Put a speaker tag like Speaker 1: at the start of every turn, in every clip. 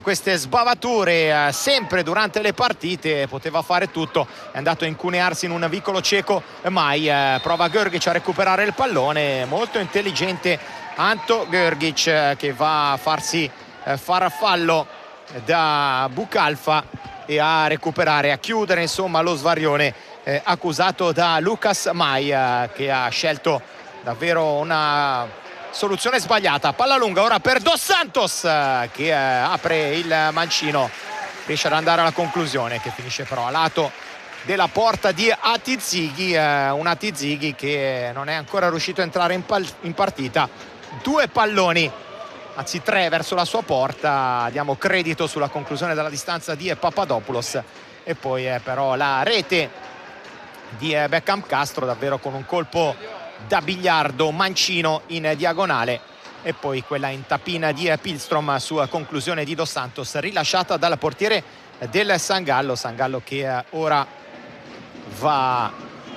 Speaker 1: Queste sbavature sempre durante le partite, poteva fare tutto, è andato a incunearsi in un vicolo cieco, mai prova Grgić a recuperare il pallone, molto intelligente Anto Grgić che va a farsi far fallo da Bukalfa e a recuperare, a chiudere insomma lo svarione accusato da Lucas Mai, che ha scelto davvero una soluzione sbagliata. Palla lunga ora per Dos Santos che apre il mancino, riesce ad andare alla conclusione, che finisce però a lato della porta di Ati-Zighi, un Ati-Zighi che non è ancora riuscito a entrare in partita. 2 palloni, anzi 3 verso la sua porta, diamo credito sulla conclusione della distanza di Papadopoulos, e poi però la rete di Beckham Castro, davvero con un colpo da biliardo mancino in diagonale, e poi quella in tapina di Pihlstrom su conclusione di Dos Santos, rilasciata dal portiere del San Gallo che ora va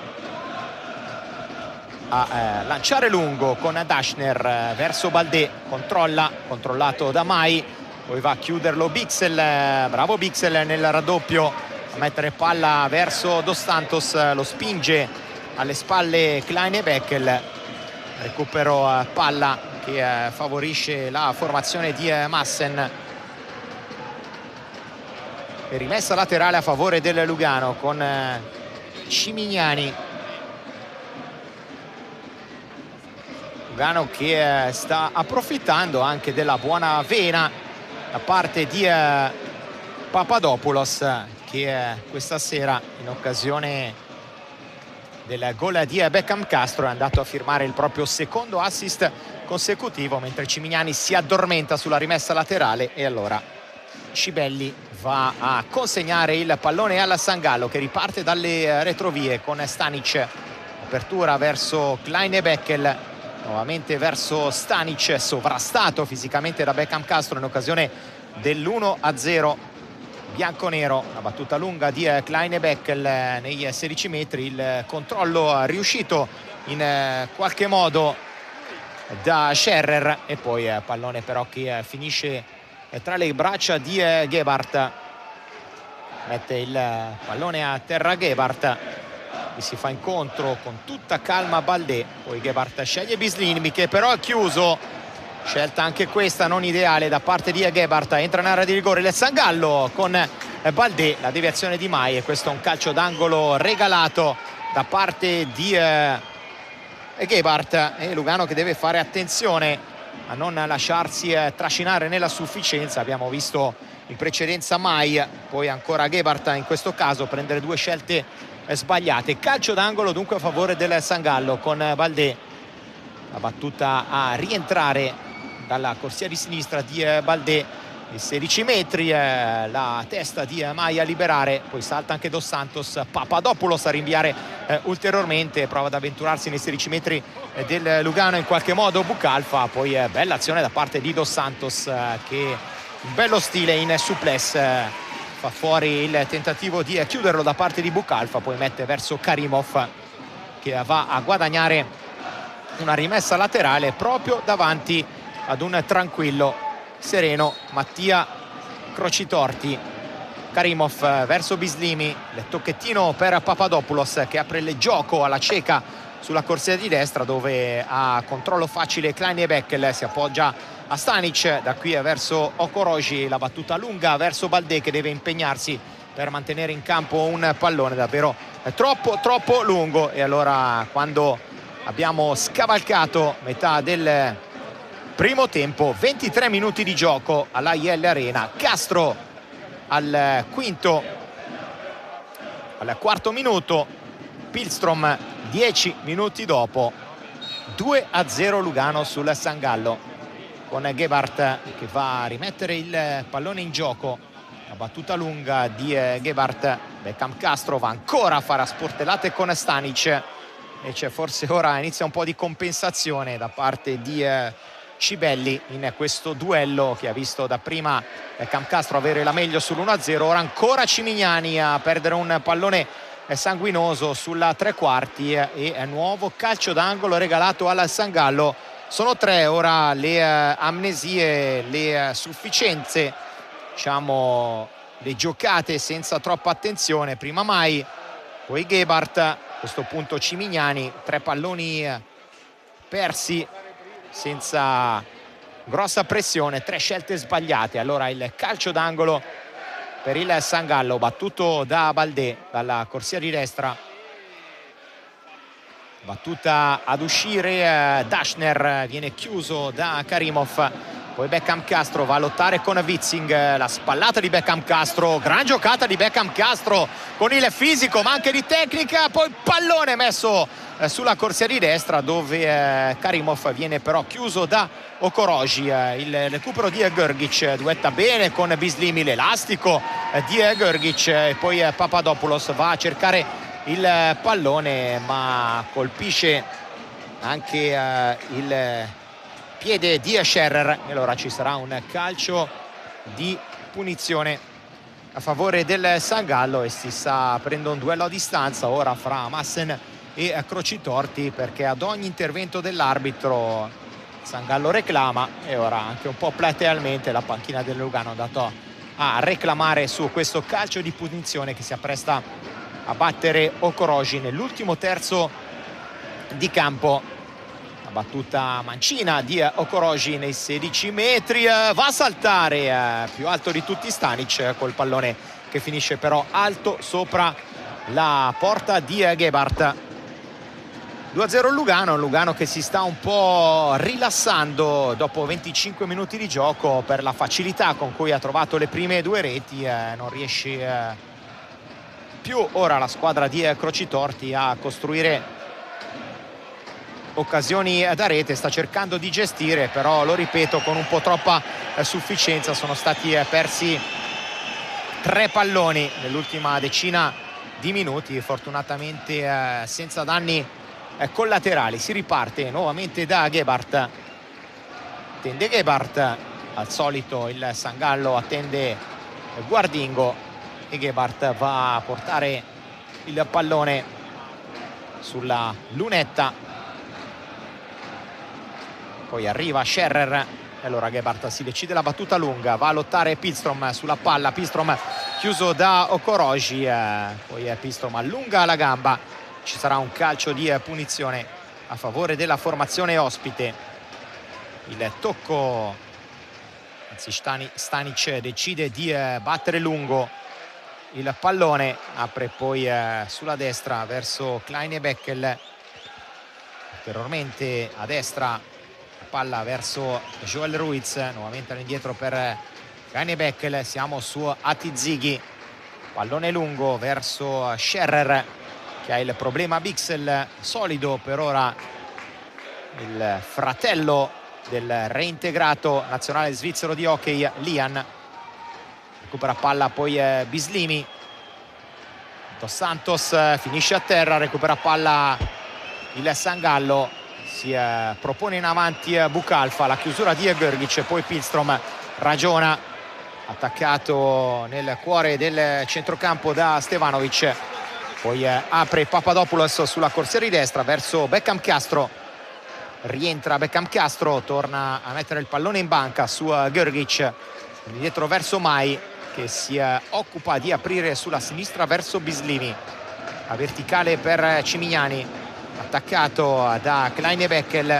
Speaker 1: a lanciare lungo con Daschner verso Baldé, controllato da Mai, poi va a chiuderlo Bixel, bravo Bixel nel raddoppio, a mettere palla verso Dos Santos, lo spinge alle spalle Klein e Beckel, recupero palla che favorisce la formazione di Massen, e rimessa laterale a favore del Lugano con Cimignani. Lugano che sta approfittando anche della buona vena da parte di Papadopoulos, che questa sera in occasione del gol di Beckham Castro è andato a firmare il proprio secondo assist consecutivo, mentre Cimignani si addormenta sulla rimessa laterale, e allora Cibelli va a consegnare il pallone alla San Gallo, che riparte dalle retrovie con Stanic, apertura verso Klein e Beckel, nuovamente verso Stanic, sovrastato fisicamente da Beckham Castro in occasione dell'1-0 bianconero. La battuta lunga di Klein e Beckel nei 16 metri, il controllo riuscito in qualche modo da Scherrer, e poi pallone però che finisce tra le braccia di Gebhardt, mette il pallone a terra Gebhardt, che si fa incontro con tutta calma Baldé, poi Gebhardt sceglie Bislimi, che però ha chiuso, scelta anche questa non ideale da parte di Gebhardt, entra in area di rigore il San Gallo con Baldé, la deviazione di Mai, e questo è un calcio d'angolo regalato da parte di Gebhardt, e Lugano che deve fare attenzione a non lasciarsi trascinare nella sufficienza. Abbiamo visto in precedenza Mai, poi ancora Gebhardt in questo caso prendere 2 scelte sbagliate. Calcio d'angolo dunque a favore del San Gallo con Baldé, la battuta a rientrare dalla corsia di sinistra di Baldé, i 16 metri, la testa di Mai a liberare, poi salta anche Dos Santos, Papadopoulos a rinviare ulteriormente, prova ad avventurarsi nei 16 metri del Lugano in qualche modo Bukalfa, poi bella azione da parte di Dos Santos, che in bello stile in suplex fa fuori il tentativo di chiuderlo da parte di Bukalfa, poi mette verso Karimov, che va a guadagnare una rimessa laterale proprio davanti ad un tranquillo, sereno Mattia Crocitorti. Karimov verso Bislimi, il tocchettino per Papadopoulos, che apre il gioco alla cieca sulla corsia di destra, dove a controllo facile Klein e Beckel, si appoggia a Stanic, da qui verso Okoroji, la battuta lunga verso Baldé, che deve impegnarsi per mantenere in campo un pallone davvero troppo lungo, e allora quando abbiamo scavalcato metà del primo tempo, 23 minuti di gioco alla IL Arena, Castro al quarto minuto, Pihlstrom 10 minuti dopo, 2-0 Lugano sul San Gallo, con Gebhardt che va a rimettere il pallone in gioco, la battuta lunga di Gebhardt, Beckham Castro va ancora a fare a sportellate con Stanic, e c'è forse ora inizia un po' di compensazione da parte di Cibelli in questo duello, che ha visto dapprima Beckham Castro avere la meglio sull'1-0, ora ancora Cimignani a perdere un pallone sanguinoso sulla tre quarti, e nuovo calcio d'angolo regalato al San Gallo. Sono 3 ora le amnesie, le sufficienze diciamo, le giocate senza troppa attenzione. Prima Mai, poi Gebhardt, a questo punto Cimignani. 3 palloni persi senza grossa pressione, 3 scelte sbagliate. Allora il calcio d'angolo per il San Gallo, battuto da Baldé dalla corsia di destra, battuta ad uscire Daschner, viene chiuso da Karimov. Poi Beckham Castro va a lottare con Witzing, la spallata di Beckham Castro, gran giocata di Beckham Castro con il fisico ma anche di tecnica. Poi pallone messo sulla corsia di destra, dove Karimov viene però chiuso da Okoroji. Il recupero di Grgic, duetta bene con Bislimi, l'elastico di Grgic, e poi Papadopoulos va a cercare il pallone ma colpisce anche il piede di Scherrer, e allora ci sarà un calcio di punizione a favore del San Gallo e si sta aprendo un duello a distanza ora fra Massen e Crocitorti, perché ad ogni intervento dell'arbitro San Gallo reclama, e ora anche un po' platealmente la panchina del Lugano è andato a reclamare su questo calcio di punizione che si appresta a battere Okoroji nell'ultimo terzo di campo. Battuta mancina di Okoroji nei 16 metri, va a saltare più alto di tutti Stanic col pallone che finisce però alto sopra la porta di Gebhardt. 2-0 il Lugano che si sta un po' rilassando dopo 25 minuti di gioco per la facilità con cui ha trovato le prime 2 reti. Non riesce più ora la squadra di Crocitorti a costruire occasioni da rete, sta cercando di gestire, però lo ripeto con un po' troppa sufficienza. Sono stati persi 3 palloni nell'ultima decina di minuti, fortunatamente senza danni collaterali. Si riparte nuovamente da Gebhardt, attende Gebhardt, al solito il San Gallo attende Guardingo e Gebhardt va a portare il pallone sulla lunetta. Poi arriva Scherrer e allora Gebhardt si decide la battuta lunga, va a lottare Pihlstrom sulla palla, Pihlstrom chiuso da Okoroji, poi Pihlstrom allunga la gamba. Ci sarà un calcio di punizione a favore della formazione ospite. Il tocco, anzi Stanic decide di battere lungo il pallone, apre poi sulla destra verso Klein e Beckel, ulteriormente a destra palla verso Joel Ruiz, nuovamente all'indietro per Klein Beckel. Siamo su Atizighi, pallone lungo verso Scherrer che ha il problema Bixel solido per ora, il fratello del reintegrato nazionale svizzero di hockey Lian. Recupera palla poi Bislimi, Dos Santos finisce a terra, recupera palla il San Gallo, si propone in avanti Bucalfa, la chiusura di Grgic, poi Pihlstrom ragiona, attaccato nel cuore del centrocampo da Stevanovic, poi apre Papadopoulos sulla corsia di destra verso Beckham Castro, rientra Beckham Castro, torna a mettere il pallone in banca su Grgic, indietro verso Mai che si occupa di aprire sulla sinistra verso Bislimi, a verticale per Cimignani, attaccato da Klein e Beckel,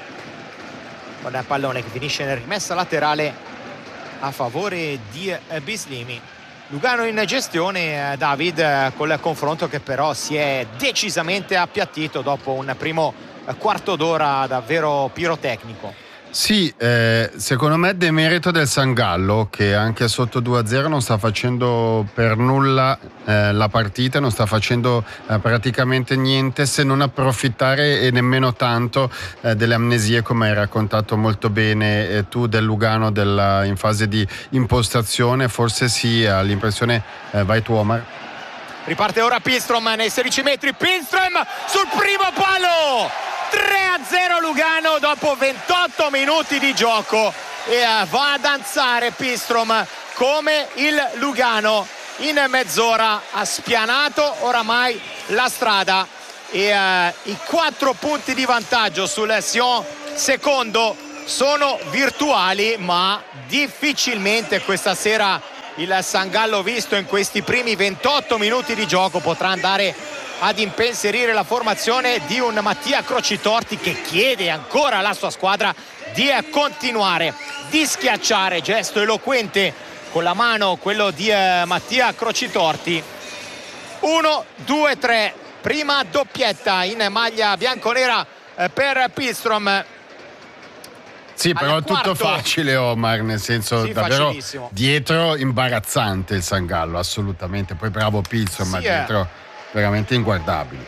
Speaker 1: con il pallone che finisce in rimessa laterale a favore di Bislimi. Lugano in gestione, David, col confronto che però si è decisamente appiattito dopo un primo quarto d'ora davvero pirotecnico.
Speaker 2: Sì, secondo me demerito del San Gallo, che anche sotto 2-0 non sta facendo per nulla la partita, non sta facendo praticamente niente, se non approfittare e nemmeno tanto delle amnesie, come hai raccontato molto bene tu del Lugano in fase di impostazione. Forse sì, l'impressione, vai tu Omar.
Speaker 1: Riparte ora Pihlstrom nei 16 metri, Pihlstrom sul primo palo, 3-0 Lugano dopo 28 minuti di gioco, e va a danzare Pihlstrom come il Lugano in mezz'ora ha spianato oramai la strada, e i 4 punti di vantaggio sul Sion, secondo sono virtuali, ma difficilmente questa sera il Sangallo, visto in questi primi 28 minuti di gioco, potrà andare ad impensierire la formazione di un Mattia Crocitorti che chiede ancora alla sua squadra di continuare, di schiacciare. Gesto eloquente con la mano quello di Mattia Crocitorti. 1, 2, 3, prima doppietta in maglia bianconera per Pihlstrom.
Speaker 2: Sì, però è tutto facile, Omar, nel senso, sì, davvero facilissimo. Dietro imbarazzante il Sangallo, assolutamente. Poi bravo Pihlstrom, sì, ma dietro veramente inguardabili.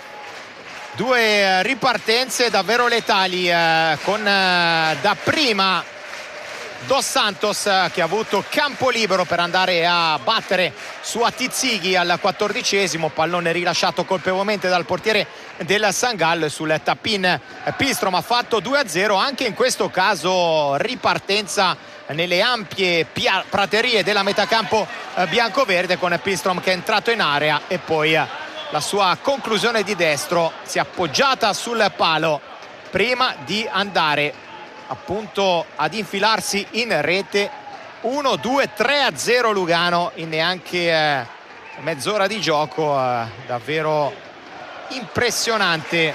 Speaker 1: Due ripartenze davvero letali, con dapprima Dos Santos che ha avuto campo libero per andare a battere su Atizzighi al 14esimo, pallone rilasciato colpevolmente dal portiere del Sangallo, e sul tap-in Pihlstrom ha fatto 2-0. Anche in questo caso ripartenza nelle ampie praterie della metacampo biancoverde, con Pihlstrom che è entrato in area e poi la sua conclusione di destro si è appoggiata sul palo prima di andare appunto ad infilarsi in rete. 1, 2, 3-0 Lugano in neanche mezz'ora di gioco. Davvero impressionante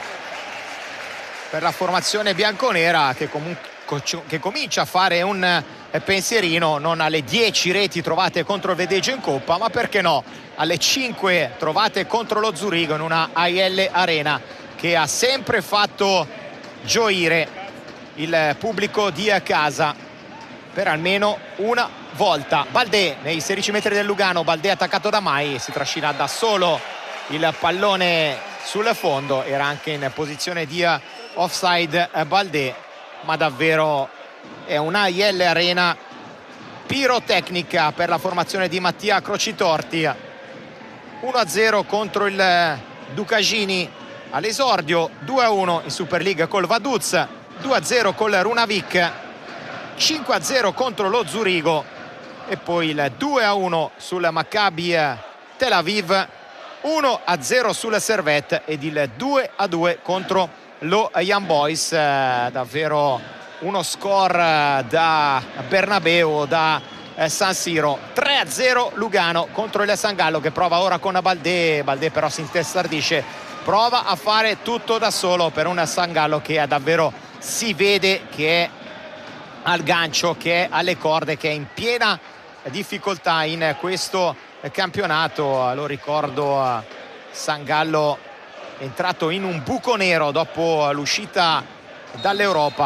Speaker 1: per la formazione bianconera, che comunque comincia a fare un pensierino non alle 10 reti trovate contro il Vedeggio in Coppa, ma perché no alle 5 trovate contro lo Zurigo in una AIL Arena che ha sempre fatto gioire il pubblico di casa per almeno una volta. Baldé nei 16 metri del Lugano, Baldé attaccato da Mai, si trascina da solo il pallone sul fondo, era anche in posizione di offside Baldé, ma davvero è una AIL Arena pirotecnica per la formazione di Mattia Crocitorti. 1-0 contro il Ducagini all'esordio, 2-1 in Super League col Vaduz, 2-0 col Runavik, 5-0 contro lo Zurigo e poi il 2-1 sul Maccabi Tel Aviv, 1-0 sul Servette ed il 2-2 contro lo Young Boys. Davvero uno score da Bernabeu, da San Siro. 3-0 Lugano contro il Sangallo, che prova ora con Baldé però si intestardisce, prova a fare tutto da solo per un Sangallo che davvero si vede che è al gancio, che è alle corde, che è in piena difficoltà in questo campionato. Lo ricordo, Sangallo è entrato in un buco nero dopo l'uscita dall'Europa,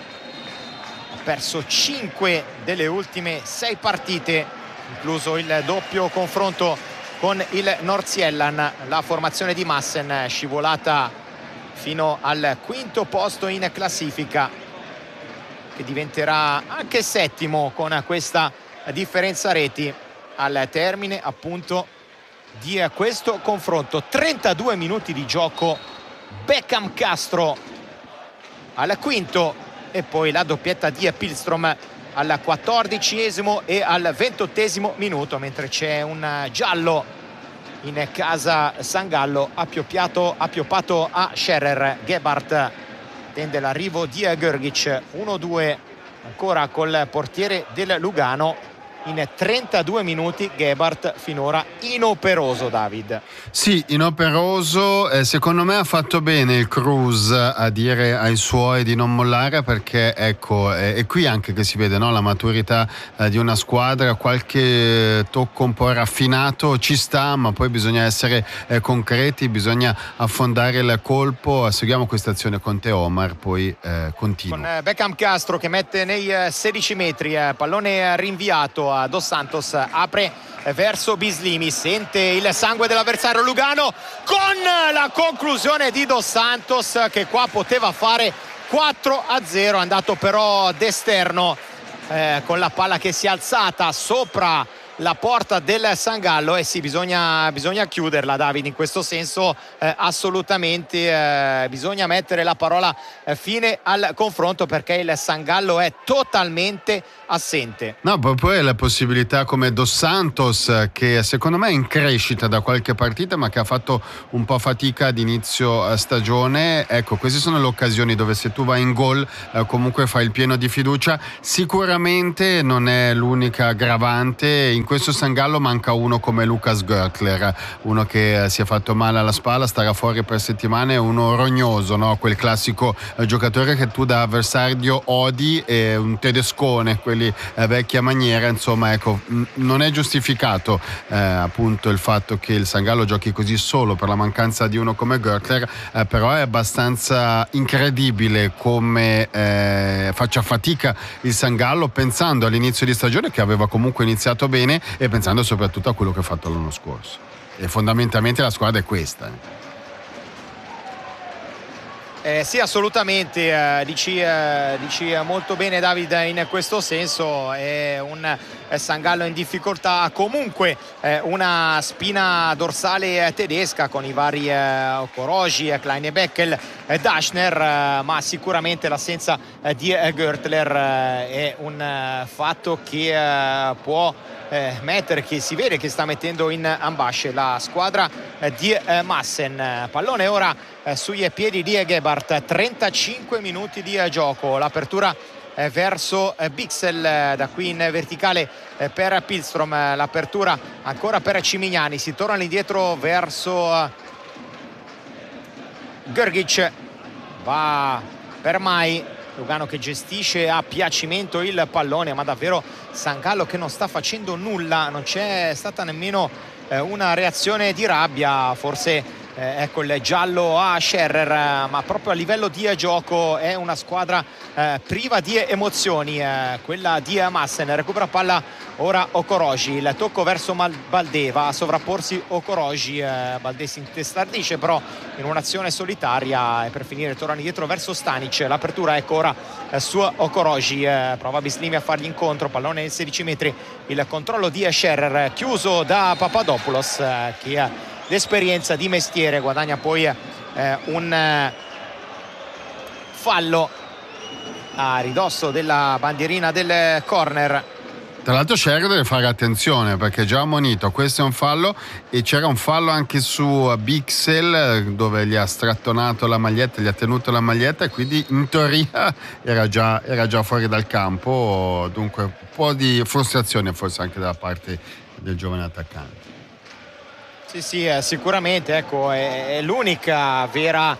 Speaker 1: ha perso 5 delle ultime 6 partite, incluso il doppio confronto con il Nordsjælland. La formazione di Madsen scivolata fino al quinto posto in classifica, che diventerà anche settimo con questa differenza reti al termine appunto di questo confronto. 32 minuti di gioco, Beckham Castro al quinto e poi la doppietta di Pihlstrom al 14esimo e al 28esimo minuto, mentre c'è un giallo in casa Sangallo, appioppato a Scherer. Gebhardt tende l'arrivo di Grgic. 1-2 ancora col portiere del Lugano. In 32 minuti Gebhardt finora inoperoso, David.
Speaker 2: Sì, inoperoso. Secondo me ha fatto bene il Cruz a dire ai suoi di non mollare, perché ecco, è qui anche che si vede, no? La maturità di una squadra. Qualche tocco un po' raffinato ci sta, ma poi bisogna essere concreti, bisogna affondare il colpo. Seguiamo questa azione con te, Omar, poi continua.
Speaker 1: Con Beckham Castro che mette nei 16 metri, pallone rinviato a Dos Santos, apre verso Bislimi, sente il sangue dell'avversario Lugano, con la conclusione di Dos Santos che qua poteva fare 4-0, è andato però d'esterno con la palla che si è alzata sopra la porta del San Gallo. E sì, bisogna chiuderla, Davide, in questo senso assolutamente bisogna mettere la parola fine al confronto, perché il San Gallo è totalmente assente.
Speaker 2: No, poi la possibilità come Dos Santos, che secondo me è in crescita da qualche partita ma che ha fatto un po' fatica ad inizio stagione. Ecco, queste sono le occasioni dove se tu vai in gol comunque fai il pieno di fiducia. Sicuramente non è l'unica aggravante. In questo San Gallo manca uno come Lucas Görtler, uno che si è fatto male alla spalla, starà fuori per settimane, uno rognoso, no? Quel classico giocatore che tu da avversario odi, un tedescone, quelli vecchia maniera. Insomma, ecco, non è giustificato appunto il fatto che il San Gallo giochi così solo per la mancanza di uno come Görtler, però è abbastanza incredibile come faccia fatica il San Gallo, pensando all'inizio di stagione che aveva comunque iniziato bene e pensando soprattutto a quello che ha fatto l'anno scorso. E fondamentalmente la squadra è questa.
Speaker 1: Sì, assolutamente, dici molto bene, Davide, in questo senso. È un San Gallo in difficoltà, comunque una spina dorsale tedesca con i vari Okoroji, Kleine-Beckel, Daschner, ma sicuramente l'assenza di Görtler è un fatto che può mettere, che si vede che sta mettendo in ambasce la squadra di Massen. Pallone ora sui piedi di Gebhardt, 35 minuti di gioco, l'apertura verso Bixel, da qui in verticale per Pilstrom, l'apertura ancora per Cimignani, si torna indietro verso Grgic, va per Mai, Lugano che gestisce a piacimento il pallone, ma davvero San Gallo che non sta facendo nulla, non c'è stata nemmeno una reazione di rabbia, forse ecco il giallo a Scherrer, ma proprio a livello di gioco è una squadra priva di emozioni, quella di Massen. Recupera palla ora Okoroji, il tocco verso Baldé, va a sovrapporsi Okoroji, Baldé si intestardisce però in un'azione solitaria e per finire torna indietro verso Stanic. L'apertura ecco ora su Okoroji, prova Bislimi a fargli incontro, pallone ai 16 metri, il controllo di Scherrer chiuso da Papadopoulos, che l'esperienza di mestiere, guadagna poi un fallo a ridosso della bandierina del corner.
Speaker 2: Tra l'altro Scherrer deve fare attenzione perché già ammonito, questo è un fallo, e c'era un fallo anche su Bixel dove gli ha strattonato la maglietta, gli ha tenuto la maglietta, e quindi in teoria era già fuori dal campo, dunque un po' di frustrazione forse anche da parte del giovane attaccante.
Speaker 1: Sì, sicuramente, ecco, è l'unica vera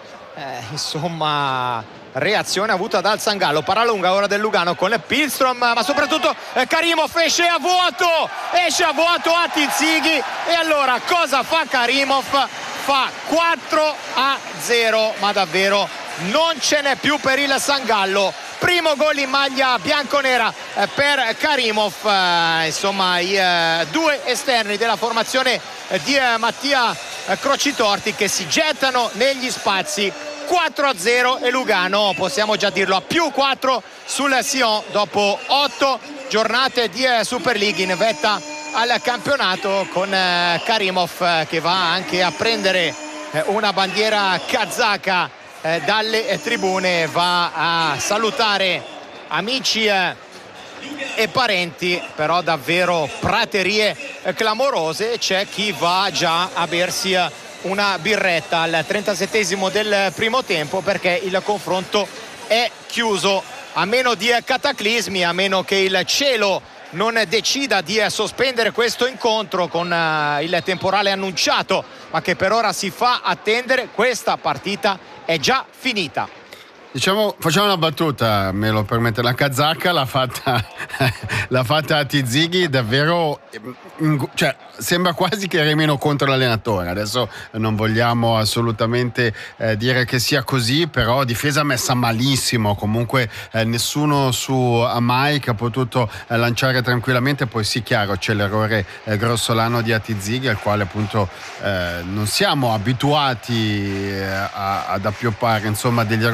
Speaker 1: reazione avuta dal San Gallo. Paralunga ora del Lugano con Pilstrom, ma soprattutto Karimov esce a vuoto a Tizighi, e allora cosa fa Karimov? Fa 4-0, ma davvero non ce n'è più per il San Gallo. Primo gol in maglia bianconera per Karimov, insomma i due esterni della formazione di Mattia Crocitorti che si gettano negli spazi. 4-0 e Lugano, possiamo già dirlo, a più 4 sul Sion dopo 8 giornate di Super League in vetta al campionato, con Karimov che va anche a prendere una bandiera kazaka dalle tribune, va a salutare amici e parenti, però davvero praterie clamorose. C'è chi va già a bersi una birretta al 37esimo del primo tempo, perché il confronto è chiuso, a meno di cataclismi, a meno che il cielo non decida di sospendere questo incontro con il temporale annunciato, ma che per ora si fa attendere. Questa partita è già finita.
Speaker 2: Diciamo, facciamo una battuta, me lo permette, la kazaka l'ha fatta a Tizighi, davvero, cioè sembra quasi che remino contro l'allenatore. Adesso non vogliamo assolutamente dire che sia così, però difesa messa malissimo, comunque nessuno su Amai che ha potuto lanciare tranquillamente. Poi sì, chiaro, c'è l'errore grossolano di Tizighi, al quale appunto non siamo abituati ad appioppare, insomma, degli errori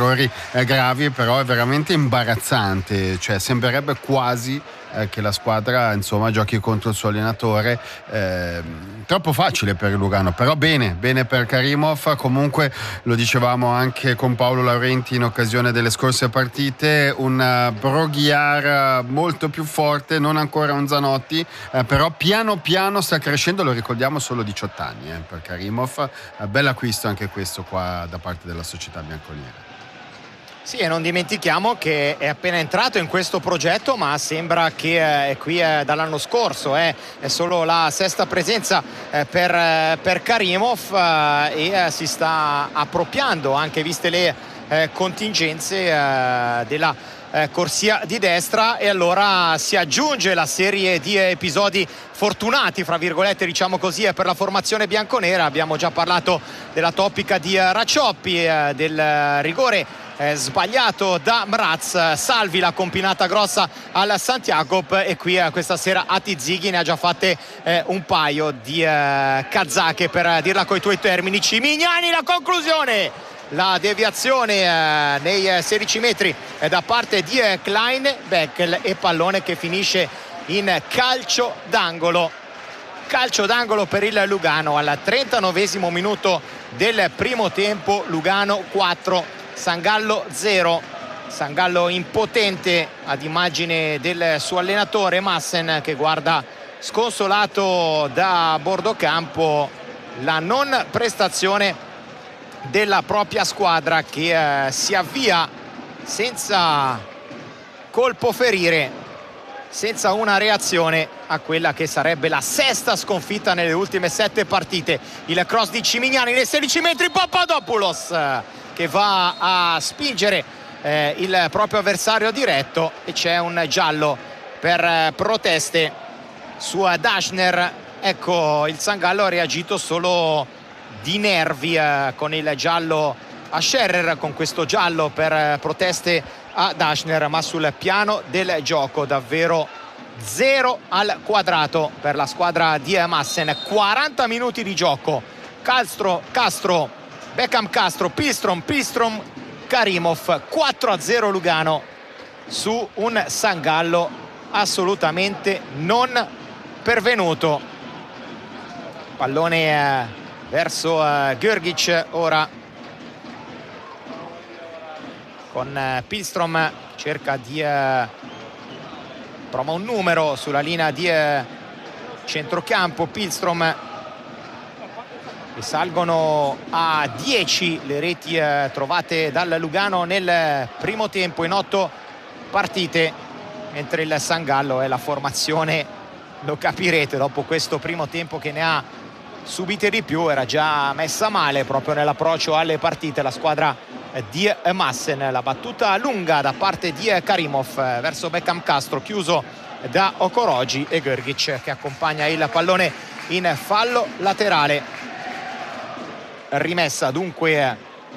Speaker 2: gravi, però è veramente imbarazzante, cioè sembrerebbe quasi che la squadra insomma giochi contro il suo allenatore, troppo facile per il Lugano, però bene per Karimov. Comunque lo dicevamo anche con Paolo Laurenti in occasione delle scorse partite, un Broghiar molto più forte, non ancora un Zanotti, però piano piano sta crescendo, lo ricordiamo, solo 18 anni per Karimov, bell'acquisto anche questo qua da parte della società bianconera.
Speaker 1: Sì, e non dimentichiamo che è appena entrato in questo progetto, ma sembra che è qui dall'anno scorso, è solo la sesta presenza per Karimov, e si sta appropriando, anche viste le contingenze, della corsia di destra, e allora si aggiunge la serie di episodi fortunati, fra virgolette, diciamo così, per la formazione bianconera. Abbiamo già parlato della toppica di Raccioppi, del rigore sbagliato da Mraz, salvi la compinata grossa al Santiago, e qui questa sera Atizighi ne ha già fatte un paio di kazake, per dirla coi tuoi termini. Cimignani, la conclusione, la deviazione nei 16 metri da parte di Klein, Beckel, e pallone che finisce in calcio d'angolo per il Lugano al 39esimo minuto del primo tempo. Lugano 4, Sangallo 0. Sangallo impotente ad immagine del suo allenatore Massen, che guarda sconsolato da bordo campo la non prestazione della propria squadra, che si avvia senza colpo ferire, senza una reazione a quella che sarebbe la sesta sconfitta nelle ultime 7 partite. Il cross di Cimignani nei 16 metri, Papadopoulos che va a spingere il proprio avversario diretto, e c'è un giallo per proteste su Daschner. Ecco, il Sangallo ha reagito solo di nervi con il giallo a Scherrer, con questo giallo per proteste a Daschner, ma sul piano del gioco davvero 0 al quadrato per la squadra di Massen. 40 minuti di gioco, Castro, Beckham, Castro, Pilstrom, Karimov, 4-0 Lugano su un Sangallo assolutamente non pervenuto. Pallone verso Grgic ora, con Pilstrom, cerca di prova un numero sulla linea di centrocampo. Pilstrom, salgono a 10 le reti trovate dal Lugano nel primo tempo in 8 partite, mentre il Sangallo è la formazione, lo capirete dopo questo primo tempo, che ne ha subite di più. Era già messa male proprio nell'approccio alle partite la squadra di Massen. La battuta lunga da parte di Karimov verso Beckham Castro, chiuso da Okoroji, e Grgic che accompagna il pallone in fallo laterale. Rimessa dunque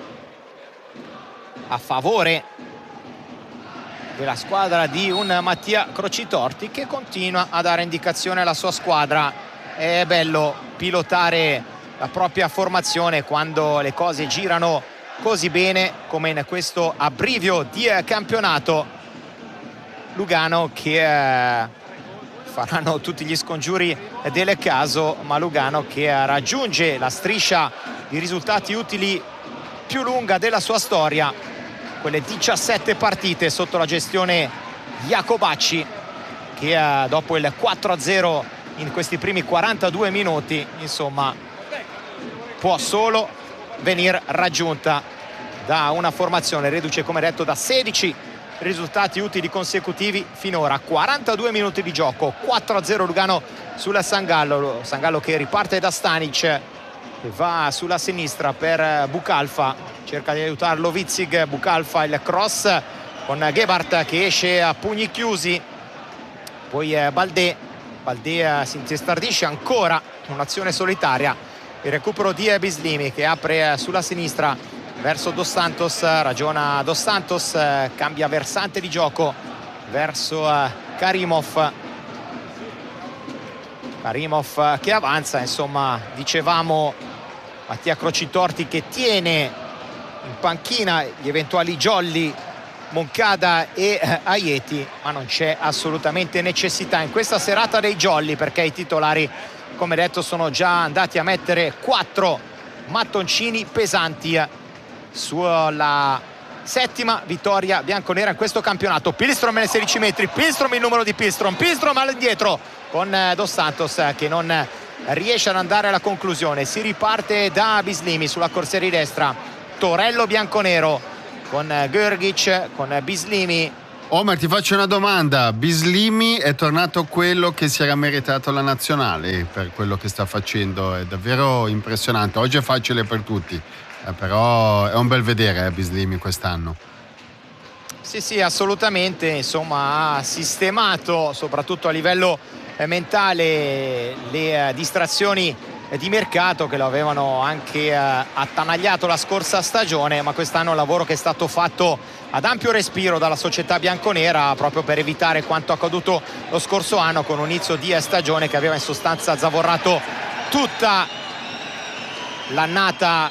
Speaker 1: a favore della squadra di un Mattia Crocitorti, che continua a dare indicazione alla sua squadra. È bello pilotare la propria formazione quando le cose girano così bene come in questo abbrivio di campionato. Lugano che faranno tutti gli scongiuri del caso, ma Lugano che raggiunge la striscia di risultati utili più lunga della sua storia, quelle 17 partite sotto la gestione Jacobacci, che dopo il 4-0 in questi primi 42 minuti, insomma, può solo venir raggiunta da una formazione reduce, come detto, da 16 risultati utili consecutivi finora. 42 minuti di gioco, 4-0 Lugano sulla Sangallo. Sangallo che riparte da Stanic, che va sulla sinistra per Bucalfa, cerca di aiutarlo Witzig. Bucalfa, il cross con Gebhardt che esce a pugni chiusi, poi Baldé si intestardisce ancora, un'azione solitaria, il recupero di Bislimi che apre sulla sinistra verso Dos Santos, ragiona Dos Santos, cambia versante di gioco verso Karimov che avanza. Insomma, dicevamo, Mattia Crocitorti che tiene in panchina gli eventuali Jolly, Moncada e Aieti, ma non c'è assolutamente necessità in questa serata dei Jolly, perché i titolari, come detto, sono già andati a mettere 4 mattoncini pesanti sulla settima vittoria bianconera in questo campionato. Pilstrom nei 16 metri, Pilstrom il numero di Pilstrom all'indietro con Dos Santos che non riesce ad andare alla conclusione. Si riparte da Bislimi sulla corsia di destra, torello bianconero con Grgic, con Bislimi.
Speaker 2: Omer, ti faccio una domanda: Bislimi è tornato quello che si era meritato la nazionale per quello che sta facendo? È davvero impressionante. Oggi è facile per tutti, però è un bel vedere Bislimi quest'anno.
Speaker 1: Sì, assolutamente, insomma ha sistemato soprattutto a livello mentale le distrazioni di mercato che lo avevano anche attanagliato la scorsa stagione, ma quest'anno è un lavoro che è stato fatto ad ampio respiro dalla società bianconera proprio per evitare quanto accaduto lo scorso anno, con un inizio di stagione che aveva in sostanza zavorrato tutta l'annata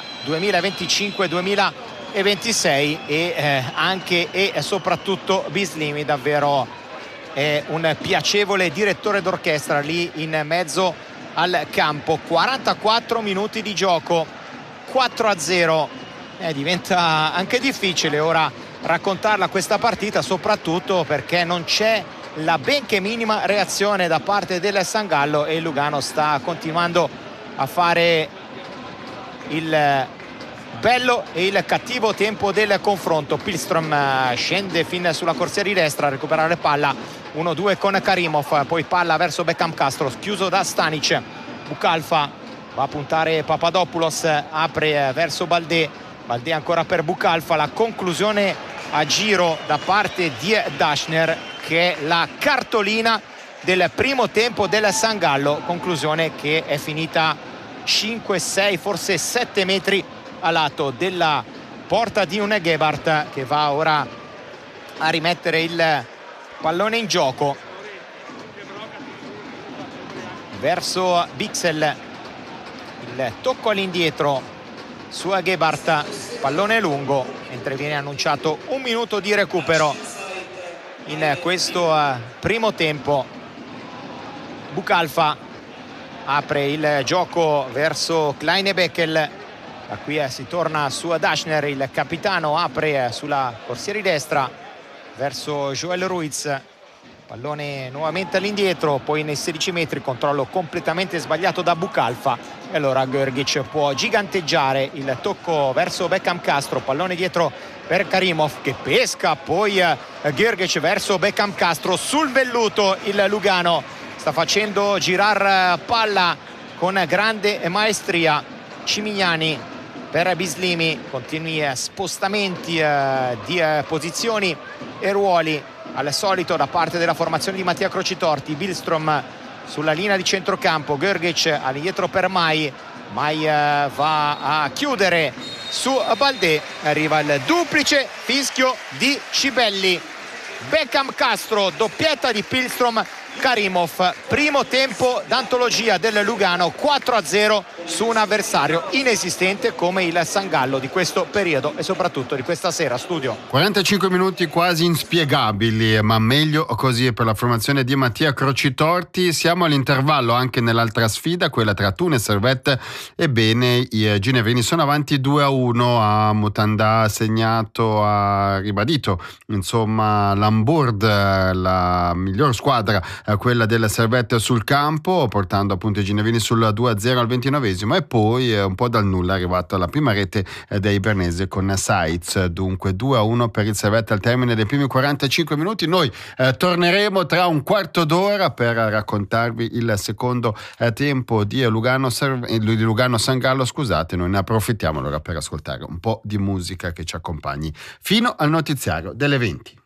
Speaker 1: 2025-2026 e anche e soprattutto Bislimi davvero è un piacevole direttore d'orchestra lì in mezzo al campo. 44 minuti di gioco, 4-0, diventa anche difficile ora raccontarla questa partita, soprattutto perché non c'è la benché minima reazione da parte del San Gallo e il Lugano sta continuando a fare il bello e il cattivo tempo del confronto. Pilstrom scende fin sulla corsia di destra a recuperare palla, 1-2 con Karimov, poi palla verso Beckham Castro, chiuso da Stanic. Bucalfa va a puntare Papadopoulos, apre verso Baldé ancora per Bucalfa, la conclusione a giro da parte di Daschner che è la cartolina del primo tempo del San Gallo, conclusione che è finita 5, 6, forse 7 metri a lato della porta di un Gebhardt che va ora a rimettere il pallone in gioco verso Bixel. Il tocco all'indietro su Gebhardt, pallone lungo, mentre viene annunciato un minuto di recupero in questo primo tempo. Bucalfa apre il gioco verso Kleine-Beckel, da qui si torna su Daschner, il capitano apre sulla corsia di destra verso Joel Ruiz, pallone nuovamente all'indietro, poi nei 16 metri controllo completamente sbagliato da Bucalfa e allora Grgic può giganteggiare, il tocco verso Beckham Castro, pallone dietro per Karimov che pesca, poi Grgic verso Beckham Castro, sul velluto il Lugano sta facendo girar palla con grande maestria. Cimignani per Bislimi, continui spostamenti di posizioni e ruoli al solito da parte della formazione di Mattia Crocitorti. Billstrom sulla linea di centrocampo, Grgic all'indietro per Mai va a chiudere su Baldé, arriva il duplice fischio di Cibelli. Beckham Castro, doppietta di Pilstrom, Karimov, primo tempo d'antologia del Lugano, 4-0 su un avversario inesistente come il San Gallo di questo periodo e soprattutto di questa sera. Studio.
Speaker 2: 45 minuti quasi inspiegabili, ma meglio così per la formazione di Mattia Crocitorti. Siamo all'intervallo anche nell'altra sfida, quella tra Thun e Servette. Ebbene, i ginevrini sono avanti 2-1, a Mutanda ha ribadito insomma l'Hamburg, la miglior squadra, quella della Servette sul campo, portando appunto i ginevrini sul 2-0 al 29esimo, e poi un po' dal nulla è arrivata la prima rete dei Bernese con Saitz. Dunque 2-1 per il Servette al termine dei primi 45 minuti. Noi torneremo tra un quarto d'ora per raccontarvi il secondo tempo di Lugano San Gallo. Scusate, noi ne approfittiamo allora per ascoltare un po' di musica che ci accompagni fino al notiziario delle 20.